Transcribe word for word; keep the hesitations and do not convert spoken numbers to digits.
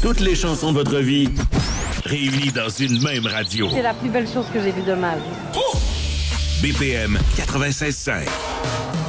Toutes les chansons de votre vie réunies dans une même radio. C'est la plus belle chose que j'ai vue de ma vie. B P M quatre-vingt-seize cinq.